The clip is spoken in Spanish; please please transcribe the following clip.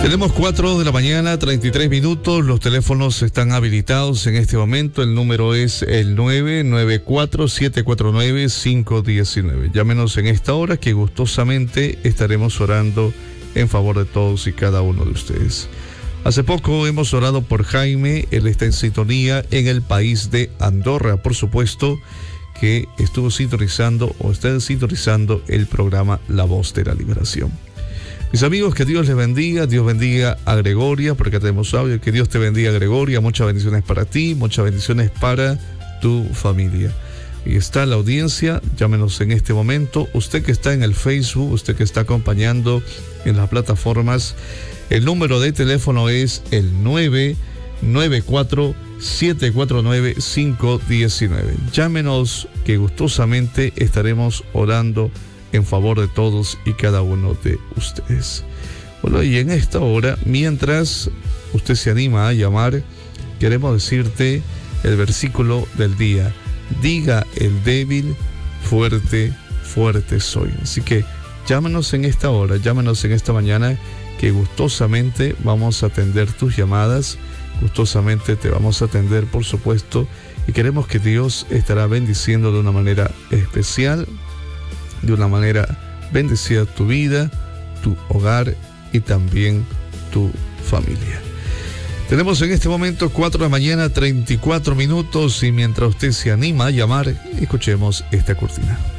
Tenemos 4 de la mañana, 33 minutos. Los teléfonos están habilitados en este momento. El número es el 994-749-519. Llámenos en esta hora que gustosamente estaremos orando en favor de todos y cada uno de ustedes. Hace poco hemos orado por Jaime. Él está en sintonía en el país de Andorra. Por supuesto que estuvo sintonizando o está sintonizando el programa La Voz de la Liberación. Mis amigos, que Dios les bendiga. Dios bendiga a Gregoria, porque tenemos audio. Que Dios te bendiga, Gregoria. Muchas bendiciones para ti, muchas bendiciones para tu familia. Y está la audiencia, llámenos en este momento. Usted que está en el Facebook, usted que está acompañando en las plataformas, el número de teléfono es el 994-749-519. Llámenos, que gustosamente estaremos orando en favor de todos y cada uno de ustedes. Bueno, y en esta hora, mientras usted se anima a llamar, queremos decirte el versículo del día: diga el débil, fuerte, fuerte soy. Así que llámanos en esta hora, llámanos en esta mañana, que gustosamente vamos a atender tus llamadas, gustosamente te vamos a atender, por supuesto, y queremos que Dios estará bendiciendo de una manera especial, de una manera bendecida tu vida, tu hogar y también tu familia. Tenemos en este momento 4 de la mañana, 34 minutos, y mientras usted se anima a llamar, escuchemos esta cortina.